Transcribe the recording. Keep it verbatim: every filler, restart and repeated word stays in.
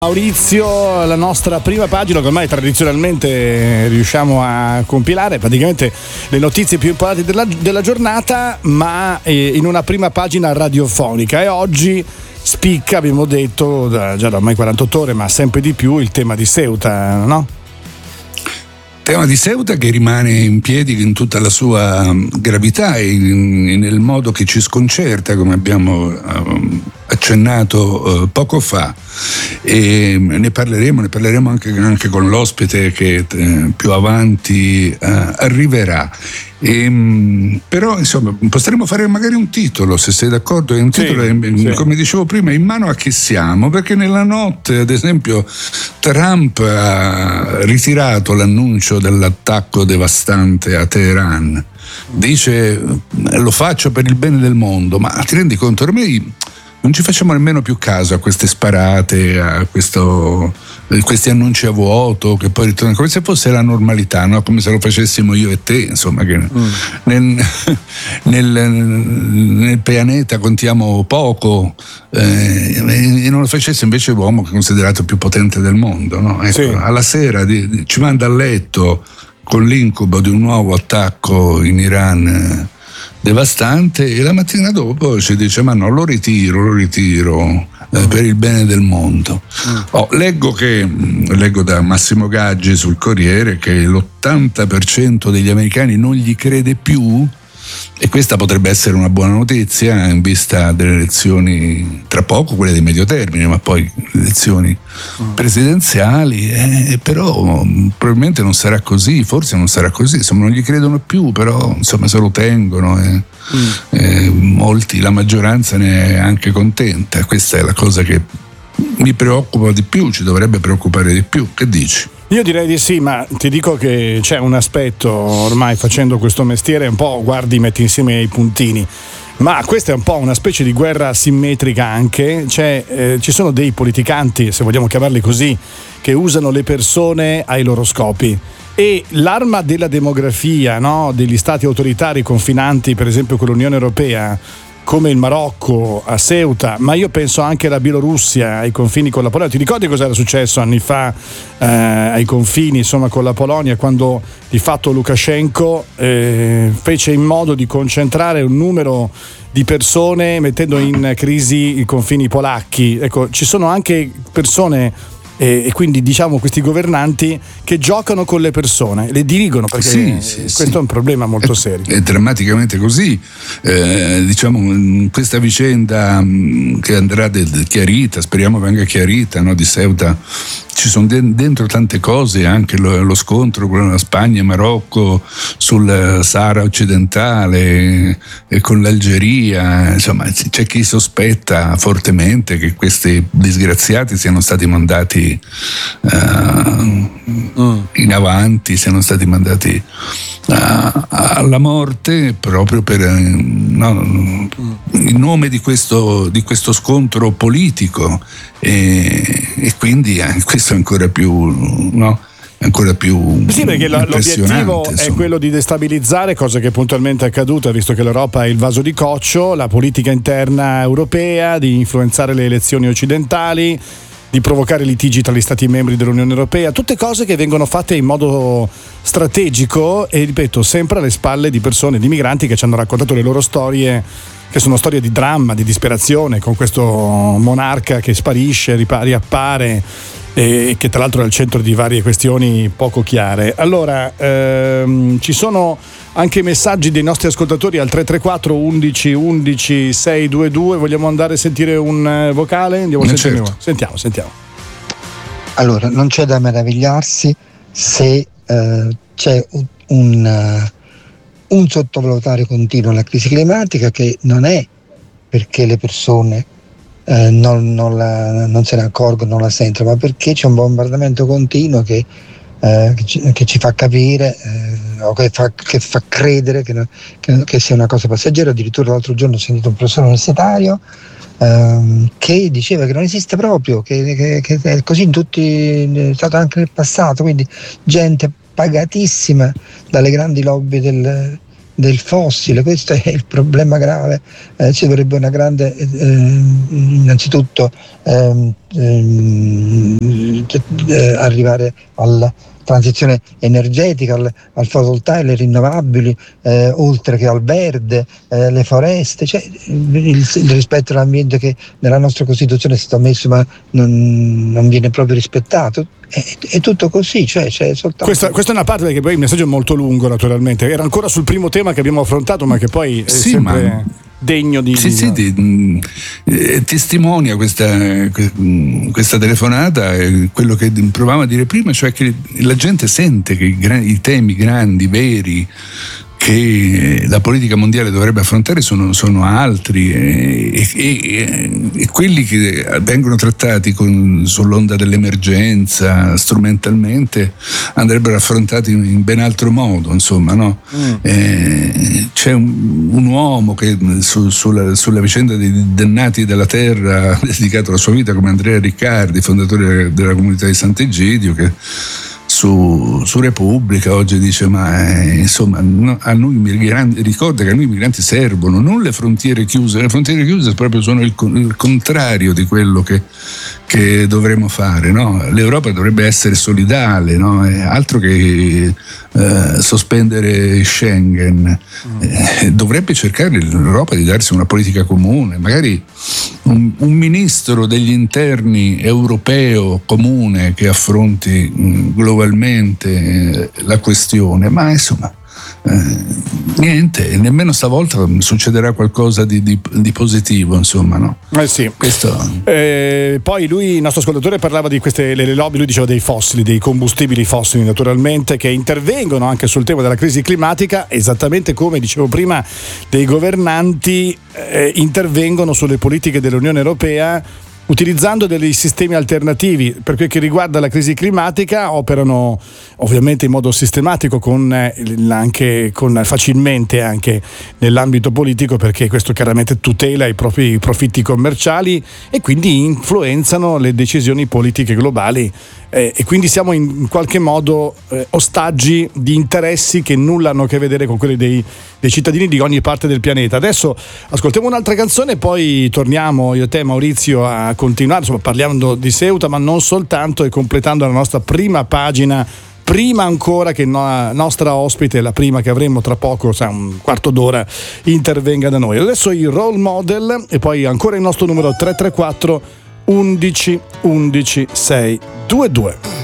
Maurizio, la nostra prima pagina che ormai tradizionalmente riusciamo a compilare praticamente le notizie più importanti della, della giornata, ma eh, in una prima pagina radiofonica, e oggi spicca, abbiamo detto da, già da ormai quarantotto ore, ma sempre di più, il tema di Ceuta, no? Tema di Ceuta che rimane in piedi in tutta la sua gravità e in, nel modo che ci sconcerta, come abbiamo uh, accennato uh, poco fa, e ne parleremo, ne parleremo anche, anche con l'ospite che uh, più avanti uh, arriverà. E, um, però insomma potremmo fare magari un titolo, se sei d'accordo. È un titolo, sì, sì. Come dicevo prima, in mano a chi siamo, perché nella notte ad esempio Trump ha ritirato l'annuncio dell'attacco devastante a Teheran, dice lo faccio per il bene del mondo, ma ti rendi conto, ormai non ci facciamo nemmeno più caso a queste sparate, a questo, questi annunci a vuoto che poi ritornano, come se fosse la normalità, no? Come se lo facessimo io e te, insomma, che mm. nel, nel, nel pianeta contiamo poco, eh, e non lo facesse invece l'uomo che è considerato il più potente del mondo, no? Ecco, sì. Alla sera di, di, ci manda a letto con l'incubo di un nuovo attacco in Iran eh, devastante, e la mattina dopo ci dice ma no, lo ritiro, lo ritiro eh, per il bene del mondo. Mm. Oh, leggo che leggo da Massimo Gaggi sul Corriere che l'ottanta per cento degli americani non gli crede più, e questa potrebbe essere una buona notizia in vista delle elezioni tra poco, quelle di medio termine, ma poi le elezioni mm. presidenziali, eh, però probabilmente non sarà così, forse non sarà così, insomma non gli credono più, però insomma se lo tengono, eh, mm. eh, molti, la maggioranza ne è anche contenta. Questa è la cosa che mi preoccupa di più, ci dovrebbe preoccupare di più. Che dici? Io direi di sì, ma ti dico che c'è un aspetto, ormai facendo questo mestiere un po' guardi, metti insieme i puntini, ma questa è un po' una specie di guerra asimmetrica anche, cioè eh, ci sono dei politicanti, se vogliamo chiamarli così, che usano le persone ai loro scopi, e l'arma della demografia, no, degli stati autoritari confinanti per esempio con l'Unione Europea, come il Marocco a Ceuta, ma io penso anche alla Bielorussia ai confini con la Polonia. Ti ricordi cosa era successo anni fa eh, ai confini, insomma, con la Polonia, quando di fatto Lukashenko eh, fece in modo di concentrare un numero di persone mettendo in crisi i confini polacchi? Ecco, ci sono anche persone e, e quindi diciamo questi governanti che giocano con le persone, le dirigono, perché sì, sì, questo sì. è un problema molto è, serio. È drammaticamente così. Eh, diciamo questa vicenda che andrà del, chiarita, speriamo venga chiarita, no, di Ceuta, ci sono de- dentro tante cose, anche lo, lo scontro con la Spagna e Marocco sul Sahara occidentale e con l'Algeria, insomma c'è chi sospetta fortemente che questi disgraziati siano stati mandati uh, mm. in avanti, siano stati mandati uh, alla morte proprio per no, mm. in nome di questo, di questo scontro politico, e, e quindi eh, questo è ancora più no? ancora più sì, perché l'obiettivo è quello di destabilizzare, cosa che puntualmente è accaduta, visto che l'Europa è il vaso di coccio, la politica interna europea, di influenzare le elezioni occidentali, di provocare litigi tra gli stati membri dell'Unione Europea, tutte cose che vengono fatte in modo strategico e, ripeto, sempre alle spalle di persone, di migranti che ci hanno raccontato le loro storie, che sono storie di dramma, di disperazione, con questo monarca che sparisce, riappare, e che tra l'altro è al centro di varie questioni poco chiare. Allora, ehm, ci sono anche messaggi dei nostri ascoltatori al tre tre quattro undici undici seicentoventidue. Vogliamo andare a sentire un vocale? Andiamo a sentire. Certo. Sentiamo, sentiamo. Allora, non c'è da meravigliarsi se eh, c'è un, un, un sottovalutare continuo la crisi climatica, che non è perché le persone eh, non, non, la, non se ne accorgono, non la sentono, ma perché c'è un bombardamento continuo che, eh, che, ci, che ci fa capire eh, o che fa, che fa credere che, che, che sia una cosa passeggera. Addirittura l'altro giorno ho sentito un professore universitario ehm, che diceva che non esiste proprio, che, che, che è così in tutti, è stato anche nel passato, quindi gente pagatissima dalle grandi lobby del del fossile. Questo è il problema grave. Eh, ci dovrebbe una grande, eh, innanzitutto ehm, ehm, eh, arrivare alla transizione energetica, al, al fotovoltaico, alle rinnovabili, eh, oltre che al verde, eh, le foreste, cioè il, il rispetto all'ambiente che nella nostra Costituzione è stato messo ma non, non viene proprio rispettato. È, è tutto così, cioè c'è soltanto. Questa, questa è una parte, perché poi il messaggio è molto lungo, naturalmente. Era ancora sul primo tema che abbiamo affrontato, ma che poi è sì, sempre ma... degno di. Sì, sì, ti, eh, testimonia questa, questa telefonata eh, quello che provavamo a dire prima, cioè che la gente sente che i, i temi grandi, veri, che la politica mondiale dovrebbe affrontare sono, sono altri e, e, e quelli che vengono trattati con, sull'onda dell'emergenza strumentalmente andrebbero affrontati in ben altro modo, insomma, no? Mm. Eh, c'è un, un uomo che su, sulla, sulla vicenda dei dannati della terra ha dedicato la sua vita, come Andrea Riccardi, fondatore della comunità di Sant'Egidio, che Su, su Repubblica oggi dice ma eh, insomma no, a noi migranti, ricorda che a noi i migranti servono, non le frontiere chiuse. Le frontiere chiuse proprio sono il, il contrario di quello che, che dovremmo fare, no? L'Europa dovrebbe essere solidale, no? È altro che eh, sospendere Schengen. Eh, dovrebbe cercare l'Europa di darsi una politica comune, magari un, un ministro degli interni europeo comune che affronti mh, globalmente la questione, ma insomma eh, niente, nemmeno stavolta succederà qualcosa di, di, di positivo, insomma, no? Eh sì. Questo... Eh, poi lui, il nostro ascoltatore, parlava di queste le lobby, lui diceva dei fossili, dei combustibili fossili naturalmente, che intervengono anche sul tema della crisi climatica, esattamente come dicevo prima dei governanti eh, intervengono sulle politiche dell'Unione Europea utilizzando dei sistemi alternativi. Per quel che riguarda la crisi climatica, operano ovviamente in modo sistematico con anche con facilmente anche nell'ambito politico, perché questo chiaramente tutela i propri profitti commerciali e quindi influenzano le decisioni politiche globali, eh, e quindi siamo in, in qualche modo eh, ostaggi di interessi che nulla hanno a che vedere con quelli dei, dei cittadini di ogni parte del pianeta. Adesso ascoltiamo un'altra canzone e poi torniamo io e te, Maurizio, a continuare, insomma, parlando di Ceuta, ma non soltanto, e completando la nostra prima pagina, prima ancora che la nostra ospite, la prima che avremo tra poco, cioè un quarto d'ora, intervenga da noi. Adesso il Role Model e poi ancora il nostro numero tre tre quattro undici undici sei due due.